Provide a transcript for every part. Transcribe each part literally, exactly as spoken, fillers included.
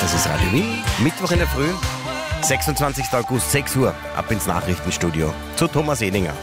Das ist Radio Wien, Mittwoch in der Früh, sechsundzwanzigster August, sechs Uhr, ab ins Nachrichtenstudio zu Thomas Ehninger.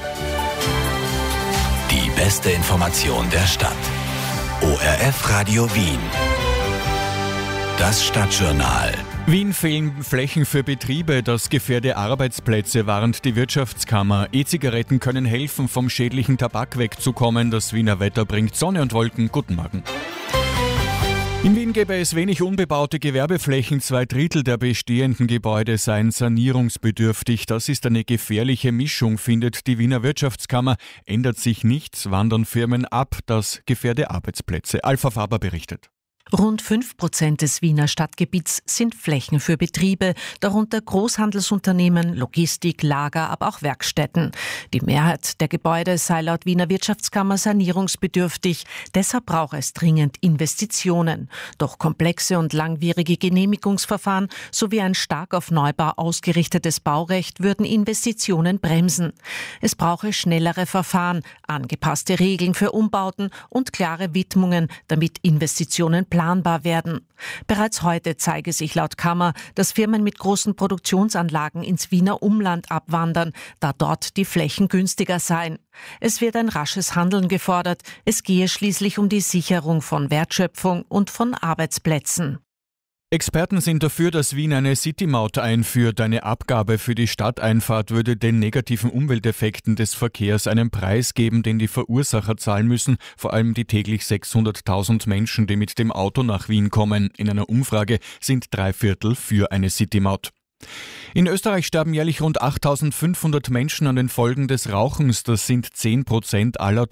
Die beste Information der Stadt. O R F Radio Wien. Das Stadtjournal. Wien fehlen Flächen für Betriebe, das gefährde Arbeitsplätze, warnt die Wirtschaftskammer. E-Zigaretten können helfen, vom schädlichen Tabak wegzukommen. Das Wiener Wetter bringt Sonne und Wolken. Guten Morgen. In Wien gäbe es wenig unbebaute Gewerbeflächen. Zwei Drittel der bestehenden Gebäude seien sanierungsbedürftig. Das ist eine gefährliche Mischung, findet die Wiener Wirtschaftskammer. Ändert sich nichts, wandern Firmen ab. Das gefährde Arbeitsplätze. Alpha Faber berichtet. Rund fünf Prozent des Wiener Stadtgebiets sind Flächen für Betriebe, darunter Großhandelsunternehmen, Logistik, Lager, aber auch Werkstätten. Die Mehrheit der Gebäude sei laut Wiener Wirtschaftskammer sanierungsbedürftig. Deshalb braucht es dringend Investitionen. Doch komplexe und langwierige Genehmigungsverfahren sowie ein stark auf Neubau ausgerichtetes Baurecht würden Investitionen bremsen. Es brauche schnellere Verfahren, angepasste Regeln für Umbauten und klare Widmungen, damit Investitionen planbar werden. Bereits heute zeige sich laut Kammer, dass Firmen mit großen Produktionsanlagen ins Wiener Umland abwandern, da dort die Flächen günstiger seien. Es wird ein rasches Handeln gefordert. Es gehe schließlich um die Sicherung von Wertschöpfung und von Arbeitsplätzen. Experten sind dafür, dass Wien eine City-Maut einführt. Eine Abgabe für die Stadteinfahrt würde den negativen Umwelteffekten des Verkehrs einen Preis geben, den die Verursacher zahlen müssen, vor allem die täglich sechshunderttausend Menschen, die mit dem Auto nach Wien kommen. In einer Umfrage sind drei Viertel für eine City-Maut. In Österreich sterben jährlich rund achttausendfünfhundert Menschen an den Folgen des Rauchens. Das sind zehn Prozent aller